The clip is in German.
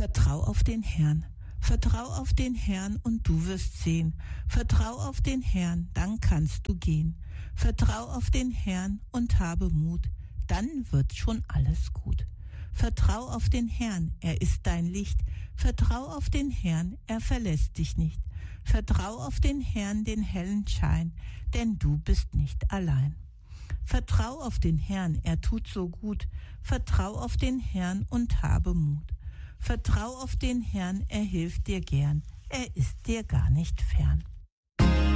Vertrau auf den Herrn. Vertrau auf den Herrn und du wirst sehen. Vertrau auf den Herrn, dann kannst du gehen. Vertrau auf den Herrn und habe Mut, dann wird schon alles gut. Vertrau auf den Herrn, er ist dein Licht. Vertrau auf den Herrn, er verlässt dich nicht. Vertrau auf den Herrn, den hellen Schein, denn du bist nicht allein. Vertrau auf den Herrn, er tut so gut. Vertrau auf den Herrn und habe Mut. Vertrau auf den Herrn, er hilft dir gern. Er ist dir gar nicht fern.